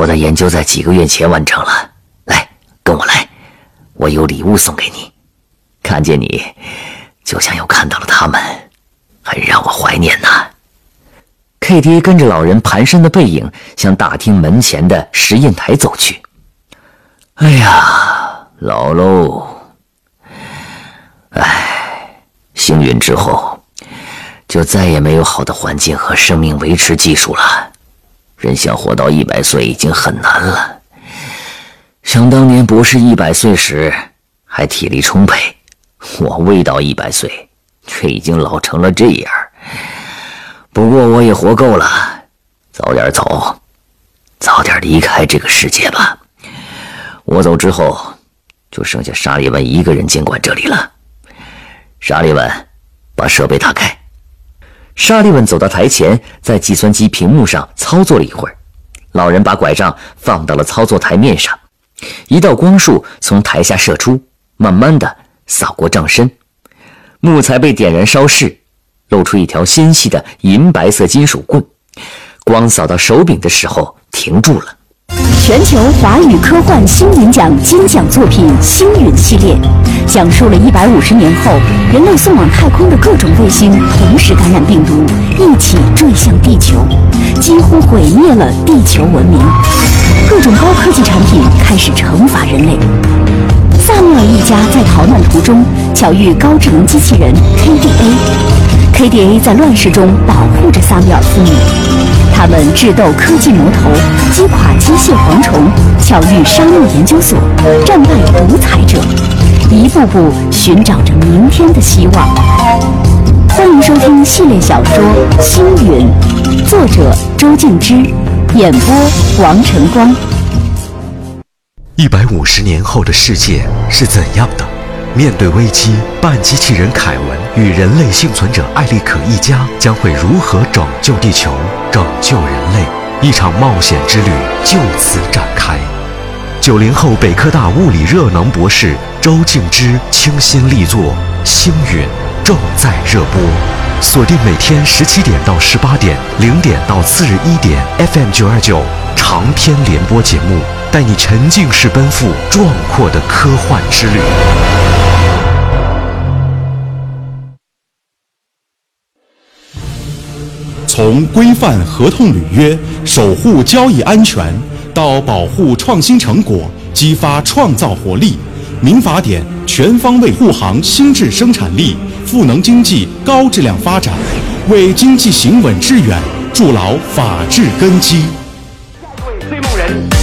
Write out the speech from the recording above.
我的研究在几个月前完成了。来，跟我来，我有礼物送给你。看见你，就像又看到了他们，很让我怀念呐。K 爹跟着老人蹒跚的背影向大厅门前的实验台走去。哎呀，老喽！星陨之后，就再也没有好的环境和生命维持技术了。人想活到100岁已经很难了。想当年博士100岁时，还体力充沛，我未到100岁，却已经老成了这样。不过我也活够了，早点走，早点离开这个世界吧。我走之后，就剩下沙利文一个人监管这里了。沙利文，把设备打开。沙利文走到台前，在计算机屏幕上操作了一会儿。老人把拐杖放到了操作台面上，一道光束从台下射出，慢慢的扫过杖身，木材被点燃烧逝，露出一条纤细的银白色金属棍。光扫到手柄的时候停住了。 全球华语科幻星云奖金奖作品《星陨》系列，讲述了150年后人类送往太空的各种卫星同时感染病毒，一起坠向地球，几乎毁灭了地球文明。各种高科技产品开始惩罚人类。萨缪尔一家在逃难途中巧遇高智能机器人 KDA，KDA 在乱世中保护着萨缪尔父女。他们智斗科技魔头，击垮机械蝗虫，巧遇沙漠研究所，战败独裁者，一步步寻找着明天的希望。欢迎收听系列小说《星陨》，作者周静之，演播王晨光。 150年后的世界是怎样的？面对危机，半机器人凯文与人类幸存者艾利可一家将会如何拯救地球、拯救人类？一场冒险之旅就此展开。90后北科大物理热能博士周静之倾心力作《星陨》正在热播，锁定每天17点到18点，0点到次日1点 FM 929长篇联播节目，带你沉浸式奔赴壮阔的科幻之旅。 从规范合同履约、守护交易安全，到保护创新成果、激发创造活力，民法典全方位护航新质生产力，赋能经济高质量发展，为经济行稳致远筑牢法治根基。 下一位追梦人。